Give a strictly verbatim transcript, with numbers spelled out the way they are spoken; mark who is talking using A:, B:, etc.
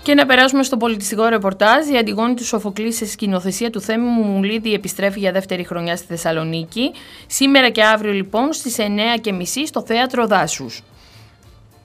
A: Και να περάσουμε στο πολιτιστικό ρεπορτάζ. Η Αντιγόνη του Σοφοκλή σε σκηνοθεσία του Θέμη Μουμουλίδη επιστρέφει για δεύτερη χρονιά στη Θεσσαλονίκη. Σήμερα και αύριο λοιπόν στις εννιά και μισή στο Θέατρο Δάσους.